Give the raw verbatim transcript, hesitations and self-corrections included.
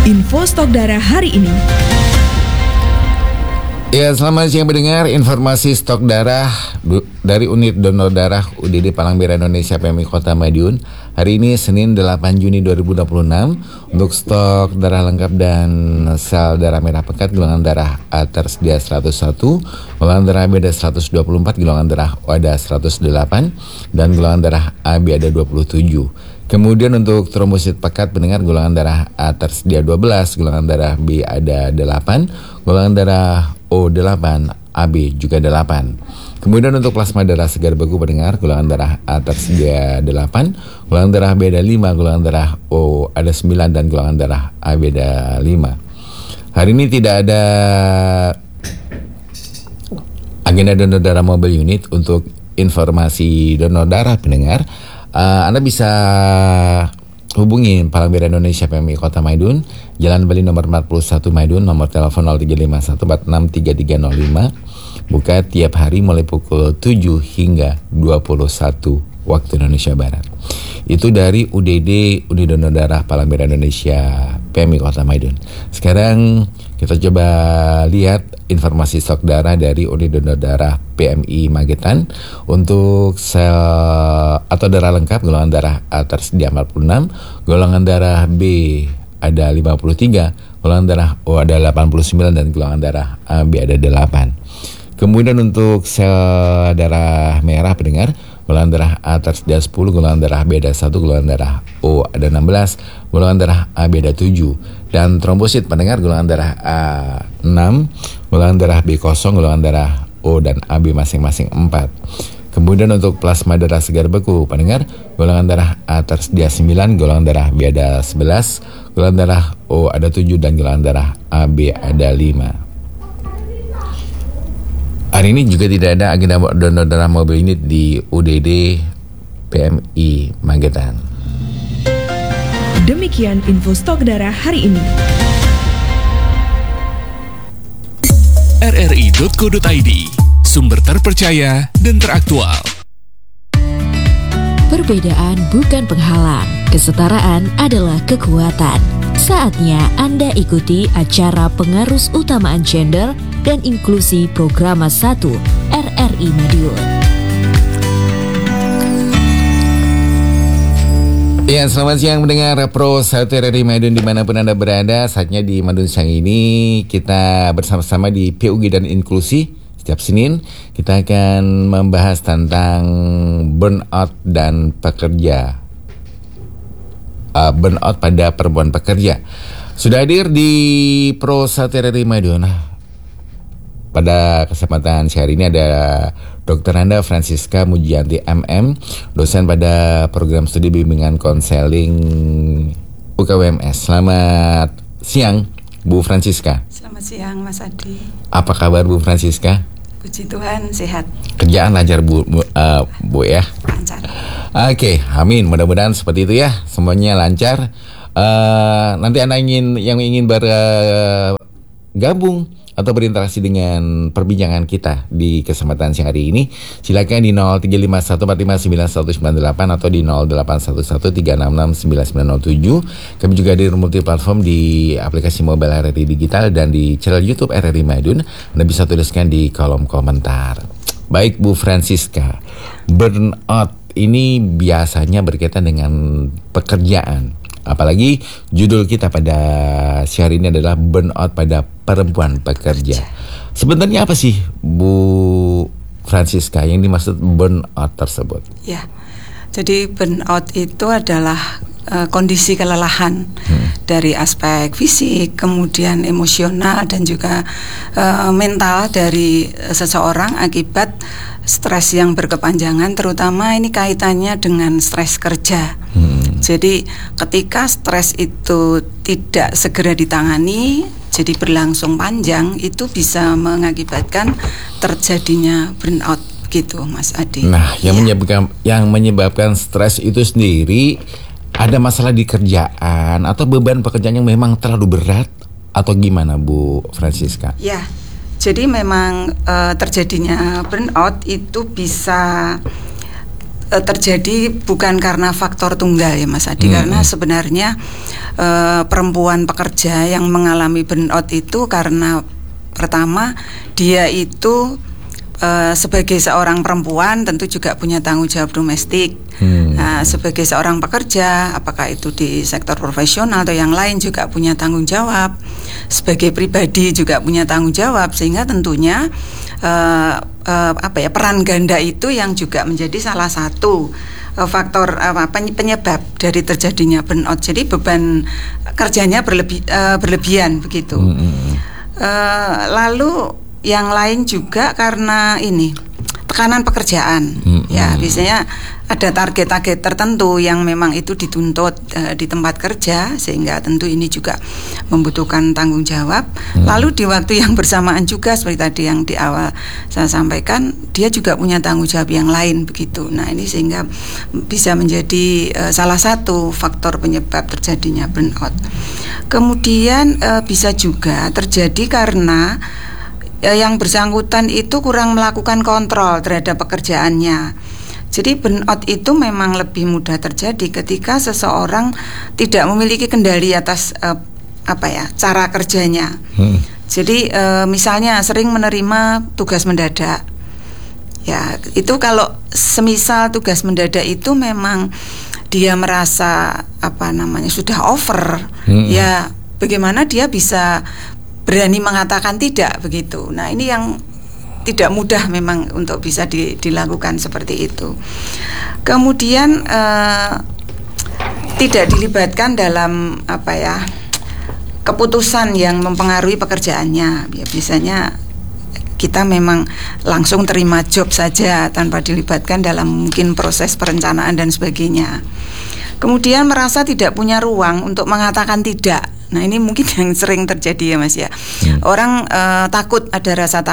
Info stok darah hari ini. Ya, selamat siang pendengar. Informasi stok darah dari unit donor darah U D D Palang Merah Indonesia P M I Kota Madiun. Hari ini Senin delapan Juni dua ribu dua puluh enam. Untuk stok darah lengkap dan sel darah merah pekat, golongan darah A tersedia seratus satu, golongan darah B ada seratus dua puluh empat, golongan darah O ada seratus delapan, dan golongan darah A B ada dua puluh tujuh. Kemudian untuk trombosit pekat pendengar, golongan darah A tersedia dua belas, golongan darah B ada delapan, golongan darah O delapan, A B juga delapan. Kemudian untuk plasma darah segar beku pendengar, golongan darah A tersedia delapan, golongan darah B ada lima, golongan darah O ada sembilan, dan golongan darah A B ada lima. Hari ini tidak ada agenda donor darah mobile unit. Untuk informasi donor darah pendengar, Uh, Anda bisa hubungi Palang Merah Indonesia P M I Kota Madiun, Jalan Bali nomor empat puluh satu Madiun, nomor telepon nol tiga lima satu empat enam tiga tiga nol lima. Buka tiap hari mulai pukul tujuh hingga dua puluh satu waktu Indonesia Barat. Itu dari U D D, Unit Donor Darah Palang Merah Indonesia P M I Kota Madiun. Sekarang kita coba lihat informasi stok darah dari Unit Donor Darah P M I Magetan. Untuk sel atau darah lengkap, golongan darah A tersedia empat puluh enam, golongan darah B ada lima puluh tiga, golongan darah O ada delapan puluh sembilan, dan golongan darah A B ada delapan. Kemudian untuk sel darah merah pendengar, golongan darah A tersedia sepuluh, golongan darah B ada satu, golongan darah O ada enam belas, golongan darah A B ada tujuh. Dan trombosit pendengar, golongan darah A enam, golongan darah B kosong, golongan darah O dan A B masing-masing empat. Kemudian untuk plasma darah segar beku pendengar, golongan darah A tersedia sembilan, golongan darah B ada sebelas, golongan darah O ada tujuh, dan golongan darah A B ada lima. Hari ini juga tidak ada agenda donor darah mobile unit di U D D P M I Magetan. Demikian info stok darah hari ini. R R I dot co dot I D, sumber terpercaya dan teraktual. Perbedaan bukan penghalang, kesetaraan adalah kekuatan. Saatnya Anda ikuti acara pengarus utamaan gender dan inklusi Programa satu R R I Madiun. Ya, selamat siang mendengar Pro satu R R I Madiun dimanapun Anda berada. Saatnya di Madiun siang ini kita bersama-sama di P U G dan Inklusi. Setiap Senin kita akan membahas tentang burnout dan pekerja uh, burnout pada perempuan pekerja. Sudah hadir di Pro satu R R I Madiun. Pada kesempatan hari ini ada Dokter Anda Francisca Mujianti M M, dosen pada program studi bimbingan konseling U K W M S. Selamat siang, Bu Francisca. Selamat siang, Mas Adi. Apa kabar Bu Francisca? Puji Tuhan, sehat. Kerjaan lancar Bu, Bu, uh, Bu ya? Lancar. Oke, amin. Mudah-mudahan seperti itu ya, semuanya lancar. Uh, nanti Anda ingin yang ingin bergabung uh, atau berinteraksi dengan perbincangan kita di kesempatan siang hari ini, silakan di nol tiga lima satu empat lima sembilan satu sembilan delapan atau di nol delapan satu satu tiga enam enam sembilan sembilan nol tujuh. Kami juga hadir multiplatform di aplikasi mobile R R I Digital dan di channel YouTube R R I Madiun. Anda bisa tuliskan di kolom komentar. Baik Bu Francisca, burnout ini biasanya berkaitan dengan pekerjaan. Apalagi judul kita pada siang ini adalah burnout pada perempuan pekerja. Sebenarnya apa sih Bu Francisca yang dimaksud burnout tersebut? Ya, jadi burnout itu adalah uh, kondisi kelelahan hmm. dari aspek fisik, kemudian emosional dan juga uh, mental dari uh, seseorang akibat stres yang berkepanjangan, terutama ini kaitannya dengan stres kerja. Hmm. Jadi ketika stres itu tidak segera ditangani, jadi berlangsung panjang, itu bisa mengakibatkan terjadinya burnout gitu, Mas Adi. Nah, yang ya. menyebabkan yang menyebabkan stres itu sendiri ada masalah di kerjaan atau beban pekerjaan yang memang terlalu berat atau gimana Bu Francisca? Ya. Jadi memang uh, terjadinya burnout itu bisa terjadi bukan karena faktor tunggal ya Mas Adi, hmm. karena sebenarnya uh, perempuan pekerja yang mengalami burnout itu karena pertama dia itu Uh, sebagai seorang perempuan tentu juga punya tanggung jawab domestik. Hmm. Nah, sebagai seorang pekerja, apakah itu di sektor profesional atau yang lain juga punya tanggung jawab. Sebagai pribadi juga punya tanggung jawab, sehingga tentunya uh, uh, apa ya peran ganda itu yang juga menjadi salah satu uh, faktor uh, penyebab dari terjadinya burnout. Jadi beban kerjanya berlebih, uh, berlebihan begitu. Hmm. Uh, lalu yang lain juga karena ini tekanan pekerjaan, hmm, ya biasanya ada target-target tertentu yang memang itu dituntut uh, di tempat kerja, sehingga tentu ini juga membutuhkan tanggung jawab. Hmm. Lalu di waktu yang bersamaan juga seperti tadi yang di awal saya sampaikan, dia juga punya tanggung jawab yang lain begitu. Nah ini sehingga bisa menjadi uh, salah satu faktor penyebab terjadinya burnout. Kemudian uh, bisa juga terjadi karena yang bersangkutan itu kurang melakukan kontrol terhadap pekerjaannya. Jadi burnout itu memang lebih mudah terjadi ketika seseorang tidak memiliki kendali atas uh, apa ya cara kerjanya. Hmm. Jadi uh, misalnya sering menerima tugas mendadak. Ya itu kalau semisal tugas mendadak itu memang dia merasa apa namanya sudah over, hmm. ya bagaimana dia bisa berani mengatakan tidak begitu. Nah ini yang tidak mudah memang untuk bisa di, dilakukan seperti itu. Kemudian eh, tidak dilibatkan dalam apa ya keputusan yang mempengaruhi pekerjaannya. Ya, biasanya kita memang langsung terima job saja tanpa dilibatkan dalam mungkin proses perencanaan dan sebagainya. Kemudian merasa tidak punya ruang untuk mengatakan tidak. Nah ini mungkin yang sering terjadi ya Mas ya. Hmm. Orang uh, takut, ada rasa takut